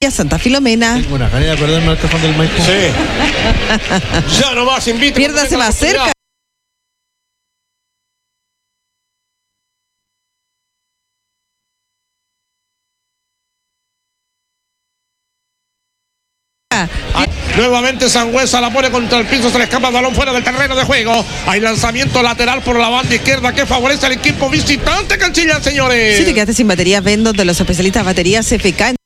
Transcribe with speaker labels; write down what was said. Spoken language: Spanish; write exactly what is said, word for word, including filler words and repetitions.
Speaker 1: Santa Filomena.
Speaker 2: Tengo una gana de acordarme al cajón del Maipú.
Speaker 3: Sí. Ya nomás invito.
Speaker 1: Piérdase más cerca.
Speaker 3: Ah, nuevamente Sangüesa la pone contra el piso, se le escapa el balón fuera del terreno de juego. Hay lanzamiento lateral por la banda izquierda que favorece al equipo visitante. Canchilla, señores.
Speaker 1: Si te quedaste sin baterías, ven donde los especialistas baterías F K.